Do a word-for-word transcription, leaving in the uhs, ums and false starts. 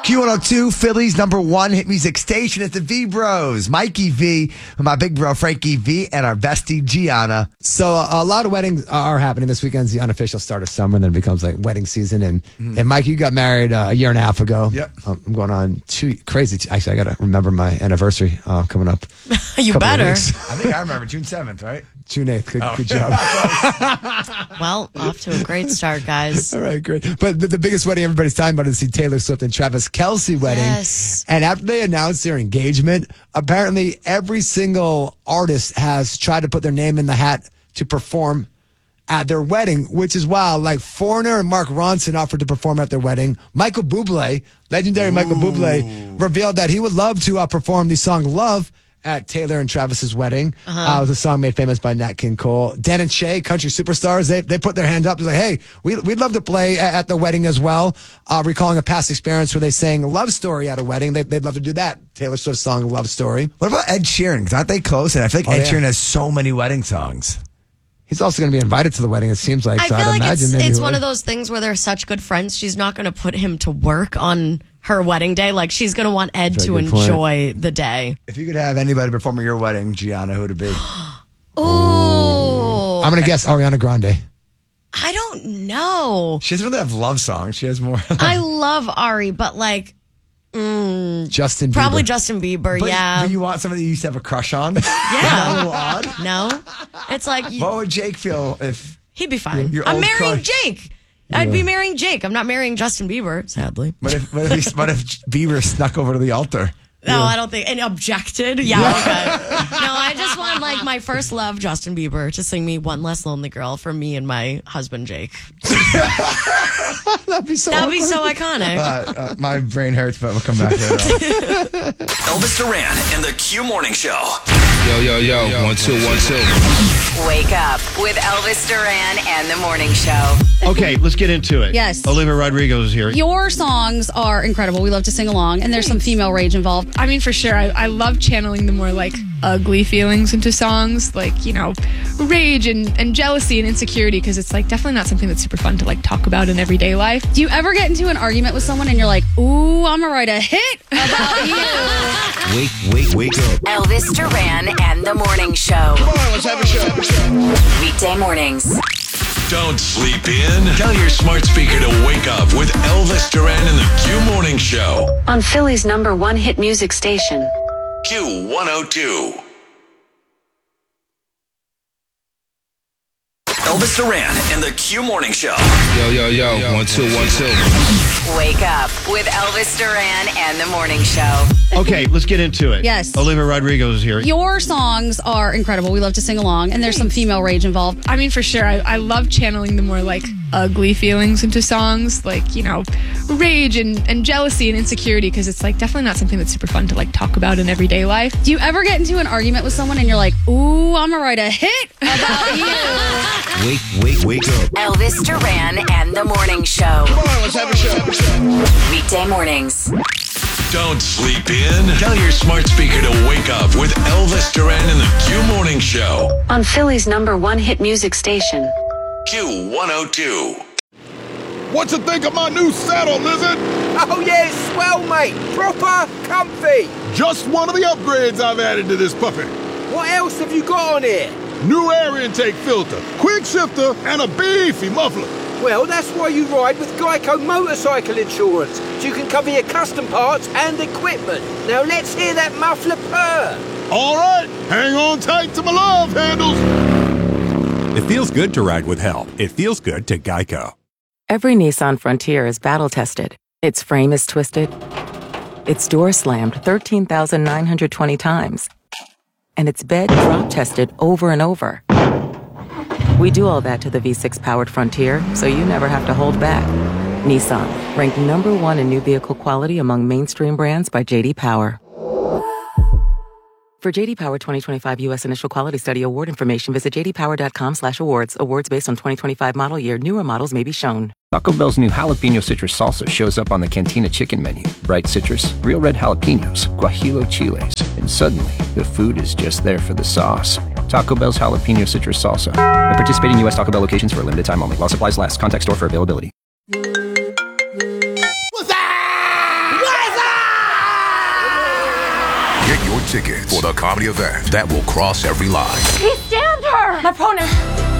Q one oh two, Philly's number one hit music station. It's the V Bros. Mikey V, my big bro Frankie V, and our bestie Gianna. So uh, a lot of weddings are happening this weekend's the unofficial start of summer, and then it becomes like wedding season. And mm. and Mike, you got married uh, a year and a half ago. Yep. Um, I'm going on two crazy. T- Actually, I got to remember my anniversary uh, coming up. You better. I think I remember June seventh, right? June eighth. Good, oh. good job. Well, off to a great start, guys. All right, great. But the, the biggest wedding everybody's talking about is the Taylor Swift and Travis Kelce wedding. Yes. And after they announced their engagement, apparently every single artist has tried to put their name in the hat to perform at their wedding, which is wild. Like Foreigner and Mark Ronson offered to perform at their wedding. Michael Bublé, legendary Ooh. Michael Bublé, revealed that he would love to uh, perform the song Love at Taylor and Travis's wedding. Uh-huh. Uh, it was a song made famous by Nat King Cole. Dan and Shay, country superstars, they they put their hand up. They're like, hey, we, we'd love to play at, at the wedding as well. Uh, recalling a past experience where they sang a love story at a wedding. They, they'd love to do that. Taylor Swift song, Love Story. What about Ed Sheeran? Because aren't they close? And I feel like oh, Ed yeah. Sheeran has so many wedding songs. He's also going to be invited to the wedding, it seems like. I so feel I'd like imagine it's, maybe it's he one would. of those things where they're such good friends. She's not going to put him to work on her wedding day. Like, she's going to want Ed That's a to good point. enjoy the day. If you could have anybody perform at your wedding, Gianna, who would it be? Ooh. I'm going to guess Ariana Grande. I don't know. She doesn't really have love songs. She has more. Like, I love Ari, but like, mm, Justin Bieber. probably Justin Bieber, but, yeah. Do you want somebody you used to have a crush on? Yeah. a little odd. No. It's like, What would Jake feel if... he'd be fine. Your I'm old marrying crush. Jake. I'd be marrying Jake. I'm not marrying Justin Bieber, sadly. What if, what if, he, what if Bieber snuck over to the altar? No, I don't think. And objected? Yeah, okay. No, I just want, like, my first love, Justin Bieber, to sing me One Less Lonely Girl for me and my husband, Jake. That'd be so That'd be so awkward. iconic. Uh, uh, my brain hurts, but we'll come back later on. Elvis Duran and the Q Morning Show. Yo, yo, yo, one, two, one, two. Wake up with Elvis Duran and the Morning Show. Okay, let's get into it. Yes. Olivia Rodrigo is here. Your songs are incredible. We love to sing along, and there's some female rage involved. I mean, for sure. I, I love channeling the more like ugly feelings into songs, like, you know, rage and, and jealousy and insecurity, because it's like definitely not something that's super fun to like talk about in everyday life. Do you ever get into an argument with someone and you're like, ooh, I'm gonna write a hit about you? Wake, wake, wake up. Elvis Duran and the Morning Show. Come on, let's have a show. Weekday mornings. Don't sleep in. Tell your smart speaker to wake up with Elvis Duran and the Q Morning Show. On Philly's number one hit music station. Q one oh two. Elvis Duran and the Q Morning Show. Yo, yo, yo, one, two, one, two. Wake up with Elvis Duran and the Morning Show. Okay, let's get into it. Yes. Olivia Rodrigo is here. Your songs are incredible. We love to sing along, and there's some female rage involved. I mean, for sure. I, I love channeling the more like ugly feelings into songs, like, you know, rage and, and jealousy and insecurity, because it's like definitely not something that's super fun to like talk about in everyday life. Do you ever get into an argument with someone and you're like, ooh, I'm gonna write a hit about you? Wake, wake, wake up. Elvis Duran and the Morning Show. Come on, let's have a show. Weekday mornings. Don't sleep in. Tell your smart speaker to wake up with Elvis Duran and the Q Morning Show. On Philly's number one hit music station. Q one oh two. What you think of my new saddle, Lizard? Oh yeah, it's swell, mate. Proper comfy. Just one of the upgrades I've added to this puppy. What else have you got on here? New air intake filter, quick shifter, and a beefy muffler. Well, that's why you ride with Geico Motorcycle Insurance, so you can cover your custom parts and equipment. Now let's hear that muffler purr. All right, hang on tight to my love handles. It feels good to ride with help. It feels good to Geico. Every Nissan Frontier is battle-tested. Its frame is twisted. Its door slammed thirteen thousand nine hundred twenty times. And its bed drop-tested over and over. We do all that to the V six powered Frontier, so you never have to hold back. Nissan, ranked number one in new vehicle quality among mainstream brands by J D Power. For J D Power twenty twenty-five U S Initial Quality Study Award information, visit j d power dot com slash awards. Awards based on twenty twenty-five model year. Newer models may be shown. Taco Bell's new jalapeno citrus salsa shows up on the Cantina chicken menu. Bright citrus, real red jalapenos, guajillo chiles, and suddenly the food is just there for the sauce. Taco Bell's jalapeno citrus salsa. At participating U S Taco Bell locations for a limited time only. While supplies last. Contact store for availability. What's that? your tickets for the comedy event that will cross every line. He stabbed her! My opponent